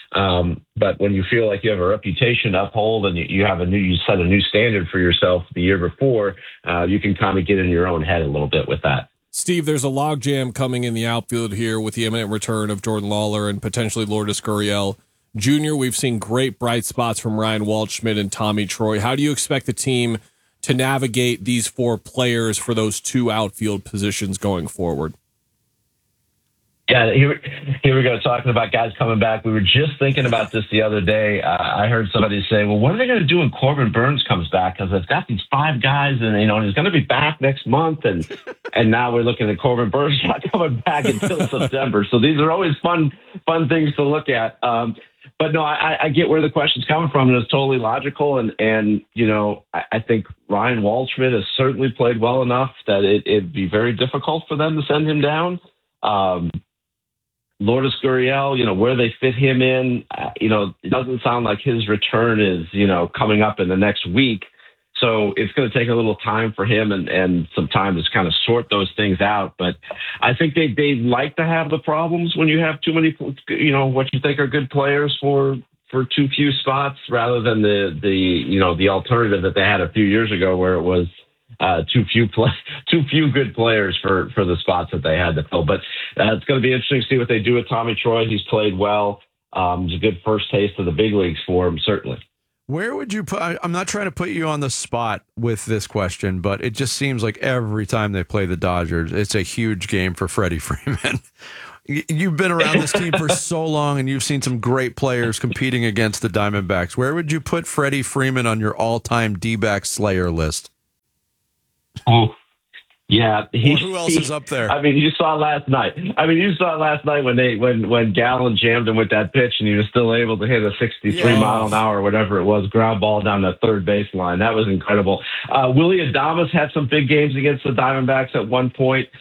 But when you feel like you have a reputation to uphold and you set a new standard for yourself the year before, you can kind of get in your own head a little bit with that. Steve, there's a logjam coming in the outfield here with the imminent return of Jordan Lawler and potentially Lourdes Gurriel Jr. We've seen great bright spots from Ryan Waldschmidt and Tommy Troy. How do you expect the team to navigate these 4 players for those 2 outfield positions going forward? Yeah, here we go, talking about guys coming back. We were just thinking about this the other day. I heard somebody say, well, what are they going to do when Corbin Burns comes back? Because they've got these 5 guys, and he's going to be back next month. And now we're looking at Corbin Burns not coming back until September. So these are always fun things to look at. But no, I get where the question's coming from, and it's totally logical. And I think Ryan Waldschmidt has certainly played well enough that it'd be very difficult for them to send him down. Lourdes Gurriel, where they fit him in, it doesn't sound like his return is, coming up in the next week. So it's going to take a little time for him and some time to kind of sort those things out. But I think they like to have the problems when you have too many, what you think are good players for too few spots rather than the alternative that they had a few years ago where it was too few good players for the spots that they had to fill. But it's going to be interesting to see what they do with Tommy Troy. He's played well. It's a good first taste of the big leagues for him, certainly. Where would you put? I'm not trying to put you on the spot with this question, but it just seems like every time they play the Dodgers, it's a huge game for Freddie Freeman. You've been around this team for so long, and you've seen some great players competing against the Diamondbacks. Where would you put Freddie Freeman on your all-time D-back slayer list? Oh, yeah. Who else is up there? I mean, you saw last night. when Gallen jammed him with that pitch, and he was still able to hit a 63 mile an hour, whatever it was, ground ball down the third baseline. That was incredible. Willy Adames had some big games against the Diamondbacks at one point.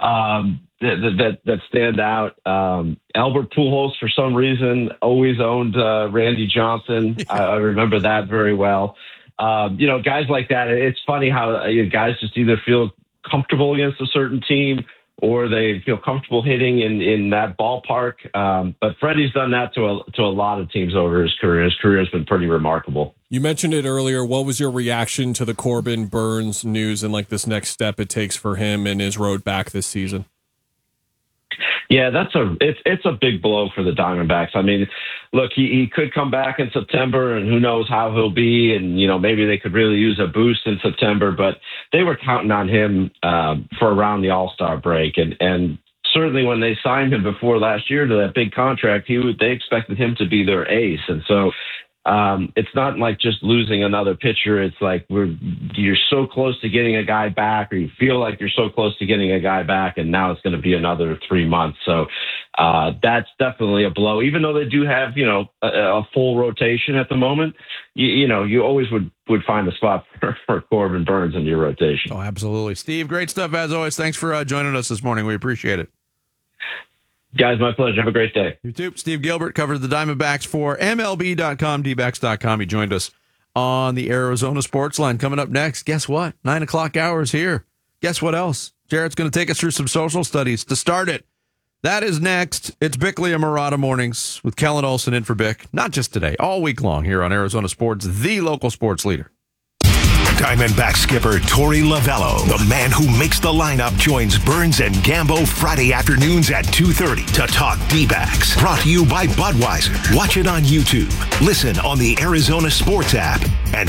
That stand out. Albert Pujols, for some reason, always owned Randy Johnson. I remember that very well. Guys like that. It's funny how guys just either feel comfortable against a certain team or they feel comfortable hitting in that ballpark. But Freddie's done that to a lot of teams over his career. His career has been pretty remarkable. You mentioned it earlier. What was your reaction to the Corbin Burnes news and like this next step it takes for him in his road back this season? Yeah, it's a big blow for the Diamondbacks. I mean, look, he could come back in September, and who knows how he'll be, and maybe they could really use a boost in September. But they were counting on him for around the All-Star break, and certainly when they signed him before last year to that big contract, they expected him to be their ace, and so. It's not like just losing another pitcher. It's like you're so close to getting a guy back, or you feel like you're so close to getting a guy back, and now it's going to be another 3 months. So that's definitely a blow. Even though they do have a full rotation at the moment, you always would find a spot for Corbin Burnes in your rotation. Oh, absolutely, Steve. Great stuff as always. Thanks for joining us this morning. We appreciate it. Guys, my pleasure. Have a great day. You too. Steve Gilbert covers the Diamondbacks for MLB.com, DBacks.com. He joined us on the Arizona Sports Line. Coming up next, guess what? 9 o'clock hour is here. Guess what else? Jarrett's going to take us through some social studies to start it. That is next. It's Bickley and Murata Mornings with Kellen Olson in for Bick. Not just today, all week long here on Arizona Sports, the local sports leader. Diamondback skipper Torey Lovello, the man who makes the lineup, joins Burns and Gambo Friday afternoons at 2:30 to talk D-backs. Brought to you by Budweiser. Watch it on YouTube. Listen on the Arizona Sports app. And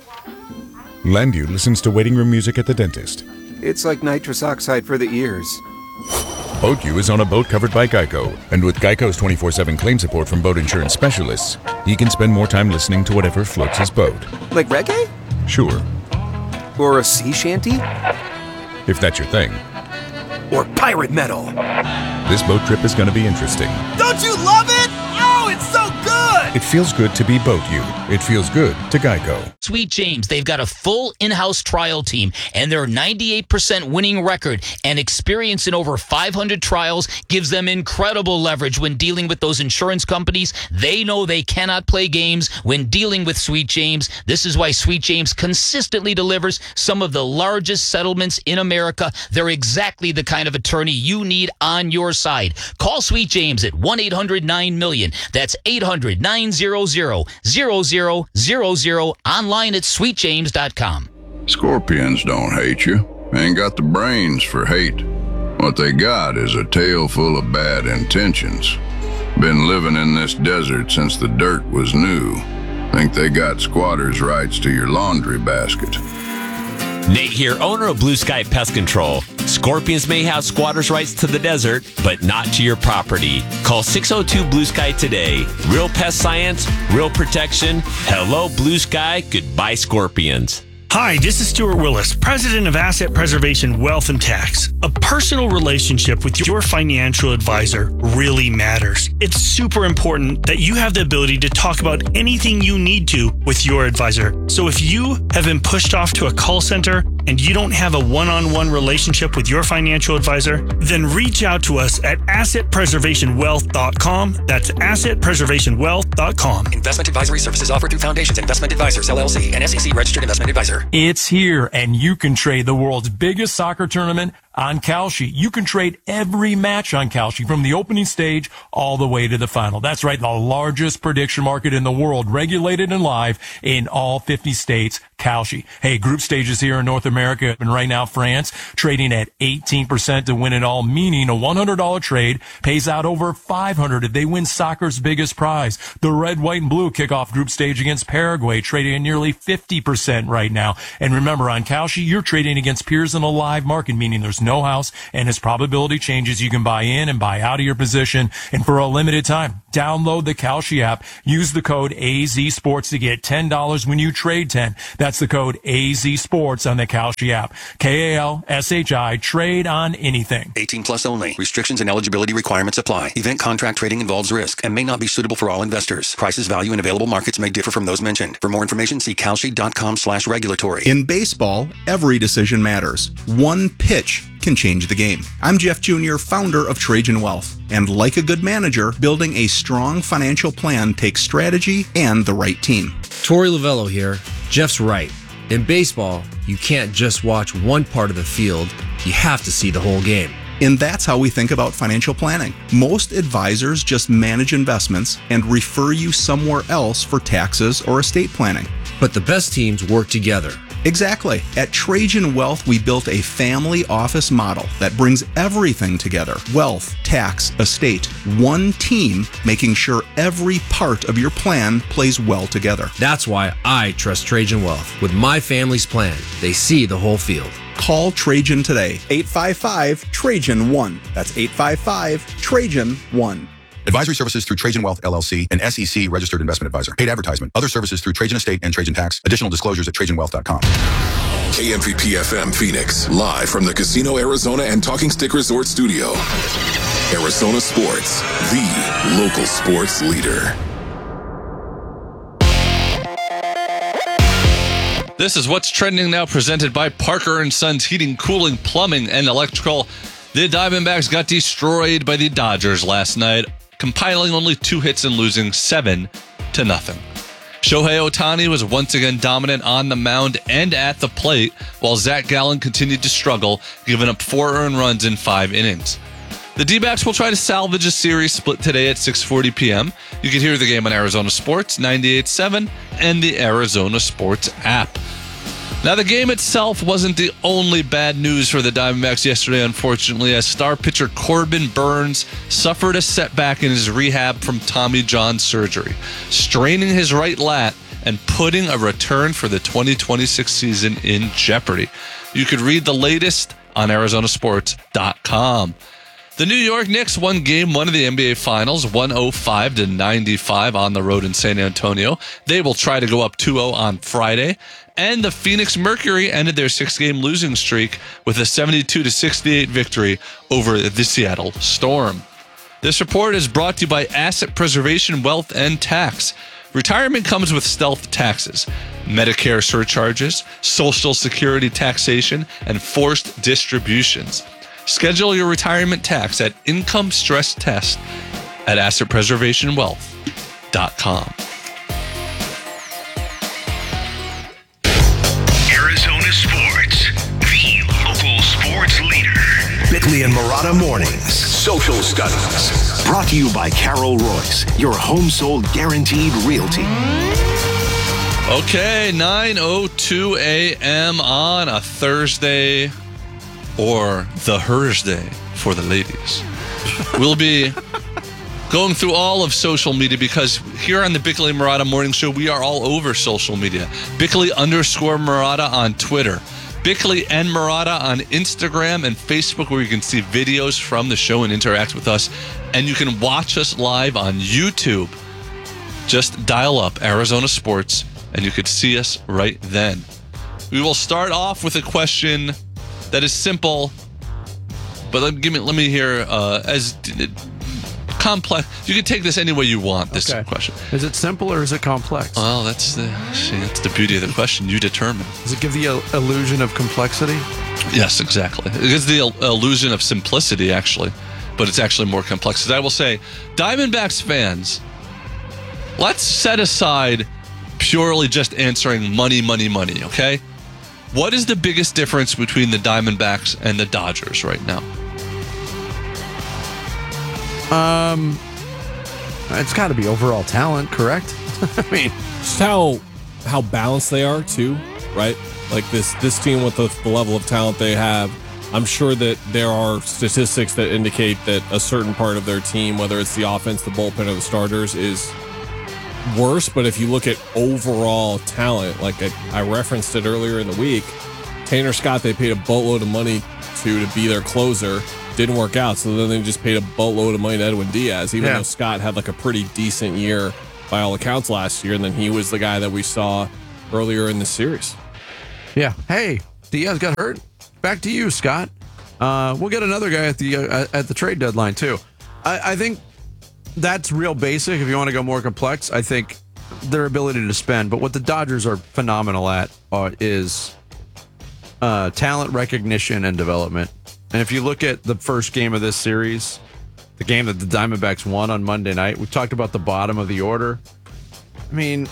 Landu listens to waiting room music at the dentist. It's like nitrous oxide for the ears. BoatU is on a boat covered by Geico, and with Geico's 24/7 claim support from boat insurance specialists, he can spend more time listening to whatever floats his boat. Like reggae? Sure. Or a sea shanty? If that's your thing. Or pirate metal. This boat trip is going to be interesting. Don't you love it? Oh, it's so good! It feels good to be BoatU. It feels good to Geico. Sweet James, they've got a full in-house trial team, and their 98% winning record and experience in over 500 trials gives them incredible leverage when dealing with those insurance companies. They know they cannot play games when dealing with Sweet James. This is why Sweet James consistently delivers some of the largest settlements in America. They're exactly the kind of attorney you need on your side. Call Sweet James at 1-800-9-MILLION. That's 800-900-0000. Online at sweetjames.com. Scorpions don't hate you. Ain't got the brains for hate. What they got is a tail full of bad intentions. Been living in this desert since the dirt was new. Think they got squatters' rights to your laundry basket. Nate here, owner of Blue Sky Pest Control. Scorpions may have squatters' rights to the desert, but not to your property. Call 602 Blue Sky today. Real pest science, real protection. Hello, Blue Sky. Goodbye, Scorpions. Hi, this is Stuart Willis, president of Asset Preservation Wealth and Tax. A personal relationship with your financial advisor really matters. It's super important that you have the ability to talk about anything you need to with your advisor. So if you have been pushed off to a call center and you don't have a one-on-one relationship with your financial advisor, then reach out to us at assetpreservationwealth.com. That's assetpreservationwealth.com. Investment advisory services offered through Foundations Investment Advisors, LLC, an SEC registered investment advisor. It's here, and you can trade the world's biggest soccer tournament on Kalshi. You can trade every match on Kalshi from the opening stage all the way to the final. That's right, the largest prediction market in the world, regulated and live in all 50 states. Kalshi. Hey, group stages here in North America, and right now France trading at 18% to win it all, meaning a $100 trade pays out over $500 if they win soccer's biggest prize. The red, white, and blue kick off group stage against Paraguay, trading at nearly 50% right now. And remember, on Kalshi, you're trading against peers in a live market, meaning there's no house, and as probability changes, you can buy in and buy out of your position. And for a limited time, download the Kalshi app. Use the code AZSports to get $10 when you trade 10. That's the code AZSports on the Kalshi app. KALSHI, trade on anything. 18 plus only. Restrictions and eligibility requirements apply. Event contract trading involves risk and may not be suitable for all investors. Prices, value, and available markets may differ from those mentioned. For more information, see kalshi.com/regulatory. In baseball, every decision matters. One pitch can change the game. I'm Jeff Jr., founder of Trajan Wealth. And like a good manager, building a strong financial plan takes strategy and the right team. Torey Lovello here. Jeff's right. In baseball, you can't just watch one part of the field. You have to see the whole game. And that's how we think about financial planning. Most advisors just manage investments and refer you somewhere else for taxes or estate planning. But the best teams work together. Exactly. At Trajan Wealth, we built a family office model that brings everything together. Wealth, tax, estate. One team making sure every part of your plan plays well together. That's why I trust Trajan Wealth. With my family's plan, they see the whole field. Call Trajan today. 855-TRAJAN-1. That's 855-TRAJAN-1. Advisory services through Trajan Wealth, LLC, an SEC registered investment advisor. Paid advertisement. Other services through Trajan Estate and Trajan Tax. Additional disclosures at TrajanWealth.com. KMVP FM Phoenix, live from the Casino Arizona and Talking Stick Resort Studio. Arizona Sports, the local sports leader. This is What's Trending Now, presented by Parker & Sons Heating, Cooling, Plumbing, and Electrical. The Diamondbacks got destroyed by the Dodgers last night, compiling only 2 hits and losing 7-0. Shohei Ohtani was once again dominant on the mound and at the plate, while Zach Gallen continued to struggle, giving up 4 earned runs in 5 innings. The D-backs will try to salvage a series split today at 6:40 p.m. You can hear the game on Arizona Sports 98.7 and the Arizona Sports app. Now, the game itself wasn't the only bad news for the Diamondbacks yesterday, unfortunately, as star pitcher Corbin Burns suffered a setback in his rehab from Tommy John surgery, straining his right lat and putting a return for the 2026 season in jeopardy. You could read the latest on ArizonaSports.com. The New York Knicks won Game 1 of the NBA Finals, 105-95 on the road in San Antonio. They will try to go up 2-0 on Friday. And the Phoenix Mercury ended their 6-game losing streak with a 72-68 victory over the Seattle Storm. This report is brought to you by Asset Preservation Wealth and Tax. Retirement comes with stealth taxes, Medicare surcharges, Social Security taxation, and forced distributions. Schedule your retirement tax at Income Stress Test at AssetPreservationWealth.com. Arizona Sports, the local sports leader. Bickley and Marotta Mornings, Social Studies. Brought to you by Carol Royce, your home sold guaranteed realty. Okay, 9:02 a.m. on a Thursday, or the Thursday for the ladies. We'll be going through all of social media because here on the Bickley and Marotta Morning Show, we are all over social media. Bickley_Marotta on Twitter. Bickley and Marotta on Instagram and Facebook, where you can see videos from the show and interact with us. And you can watch us live on YouTube. Just dial up Arizona Sports and you could see us right then. We will start off with a question that is simple, but let me hear as complex. You can take this any way you want. This question. Is it simple or is it complex? Well, that's the beauty of the question. You determine. Does it give the illusion of complexity? Yes, exactly. It gives the illusion of simplicity, actually, but it's actually more complex. As I will say, Diamondbacks fans, let's set aside purely just answering money, okay? What is the biggest difference between the Diamondbacks and the Dodgers right now? It's got to be overall talent, correct? I mean, just how balanced they are too, right? Like this team with the level of talent they have, I'm sure that there are statistics that indicate that a certain part of their team, whether it's the offense, the bullpen, or the starters, is worse. But if you look at overall talent, like I referenced it earlier in the week, Tanner Scott, they paid a boatload of money to be their closer. Didn't work out, so then they just paid a boatload of money to Edwin Diaz, even though Scott had like a pretty decent year by all accounts last year, and then he was the guy that we saw earlier in the series. Yeah. Hey, Diaz got hurt. Back to you, Scott. We'll get another guy at the trade deadline too. I think that's real basic. If you want to go more complex, I think their ability to spend. But what the Dodgers are phenomenal at is talent recognition and development. And if you look at the first game of this series, the game that the Diamondbacks won on Monday night, we talked about the bottom of the order. I mean,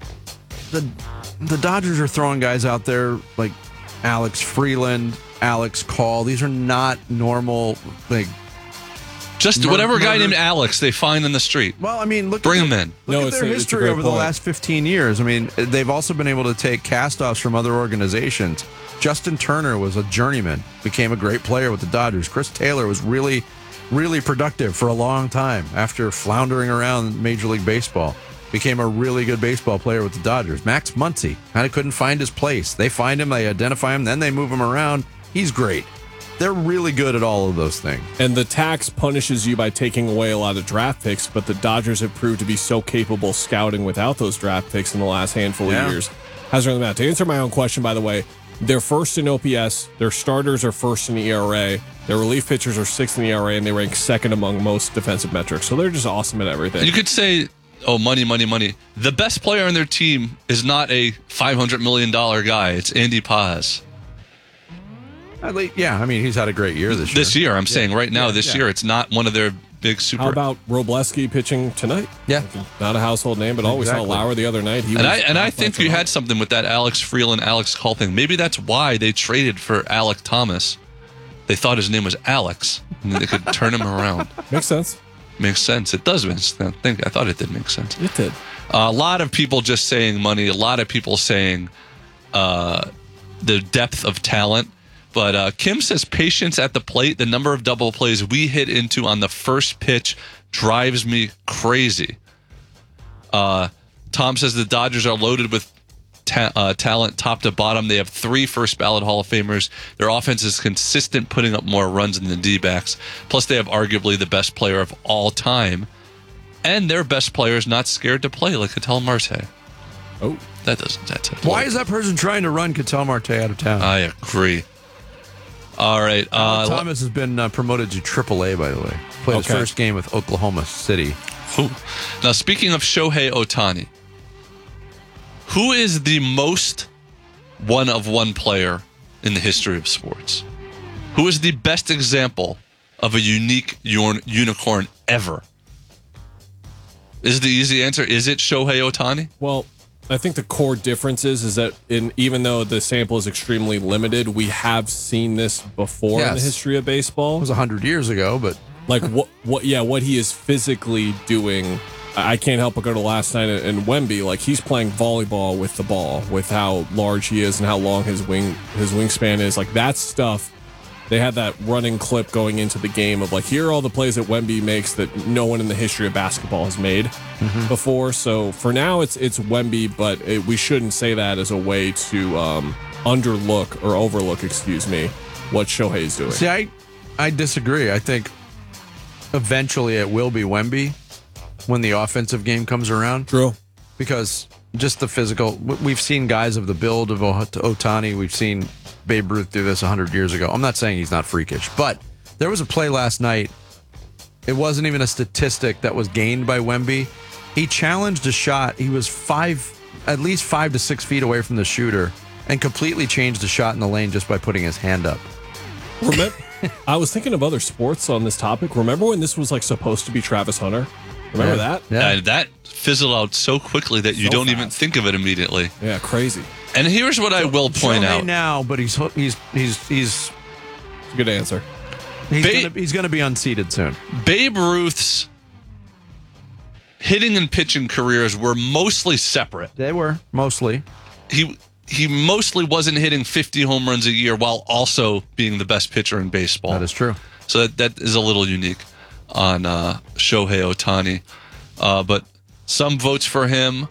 the Dodgers are throwing guys out there like Alex Freeland, Alex Call. These are not normal, like, just whatever guy named Alex they find in the street. Well, I mean, bring him in. Look at their history over the last 15 years. I mean, they've also been able to take cast-offs from other organizations. Justin Turner was a journeyman, became a great player with the Dodgers. Chris Taylor was really, really productive for a long time after floundering around Major League Baseball. Became a really good baseball player with the Dodgers. Max Muncy kind of couldn't find his place. They find him, they identify him, then they move him around. He's great. They're really good at all of those things. And the tax punishes you by taking away a lot of draft picks, but the Dodgers have proved to be so capable scouting without those draft picks in the last handful of years. Hasn't really mattered. To answer my own question, by the way, they're first in OPS, their starters are first in the ERA, their relief pitchers are sixth in the ERA, and they rank second among most defensive metrics. So they're just awesome at everything. You could say, oh, money, money, money. The best player on their team is not a $500 million guy. It's Andy Paz. Yeah, I mean, he's had a great year this year. This year, I'm saying right now, this year, it's not one of their big super. How about Robleski pitching tonight? Yeah. Not a household name, but we saw Lauer the other night. I think you had something with that Alex Freeland, Alex Call thing. Maybe that's why they traded for Alec Thomas. They thought his name was Alex, and they could turn him around. Makes sense. Makes sense. It does make sense. I thought it did make sense. It did. A lot of people just saying money. A lot of people saying the depth of talent. But Kim says patience at the plate. The number of double plays we hit into on the first pitch drives me crazy. Tom says the Dodgers are loaded with talent top to bottom. They have 3 first ballot Hall of Famers. Their offense is consistent, putting up more runs than the D-backs. Plus, they have arguably the best player of all time. And their best player is not scared to play like Ketel Marte. Oh. That's it. Why is that person trying to run Ketel Marte out of town? I agree. All right. Thomas has been promoted to AAA, by the way. Played his first game with Oklahoma City. Now, speaking of Shohei Ohtani, who is the most one-of-one player in the history of sports? Who is the best example of a unique unicorn ever? Is the easy answer, is it Shohei Ohtani? Well, I think the core difference is that even though the sample is extremely limited, we have seen this before in the history of baseball. It was 100 years ago, but like what he is physically doing. I can't help but go to last night in Wemby. Like, he's playing volleyball with the ball, with how large he is and how long his wingspan is. Like, that stuff. They had that running clip going into the game of like, here are all the plays that Wemby makes that no one in the history of basketball has made before. So for now, it's Wemby, but we shouldn't say that as a way to overlook, what Shohei's doing. See, I disagree. I think eventually it will be Wemby when the offensive game comes around. True. Because just the physical, we've seen guys of the build of Ohtani. We've seen Babe Ruth do this 100 years ago. I'm not saying he's not freakish, but there was a play last night. It wasn't even a statistic that was gained by Wemby. He challenged a shot. He was at least 5 to 6 feet away from the shooter and completely changed the shot in the lane just by putting his hand up. I was thinking of other sports on this topic. Remember when this was like supposed to be Travis Hunter? Remember that? Yeah. That fizzled out so quickly that you don't even think of it immediately. Yeah, crazy. And here's what I will point out now, but he's good answer. He's going to be unseated soon. Babe Ruth's hitting and pitching careers were mostly separate. They were mostly. He mostly wasn't hitting 50 home runs a year while also being the best pitcher in baseball. That is true. So that is a little unique on Shohei Ohtani. But some votes for him.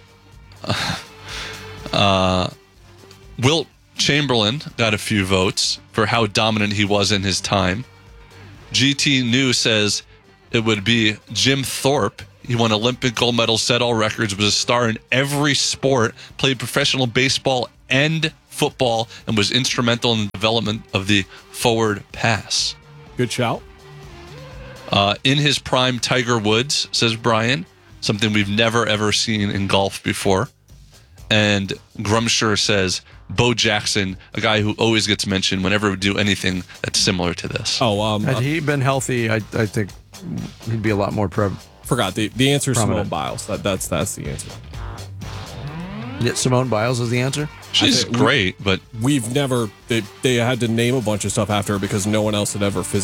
Wilt Chamberlain got a few votes for how dominant he was in his time. GT New says it would be Jim Thorpe. He won Olympic gold medals, set all records, was a star in every sport, played professional baseball and football, and was instrumental in the development of the forward pass. Good shout. In his prime, Tiger Woods, says Brian, something we've never, ever seen in golf before. And Grumshire says Bo Jackson, a guy who always gets mentioned whenever we do anything that's similar to this. Had he been healthy, I think he'd be a lot more Forgot the answer is Simone Biles. That's the answer. Yeah, Simone Biles is the answer. She's great, but we've never. They had to name a bunch of stuff after her because no one else had ever physically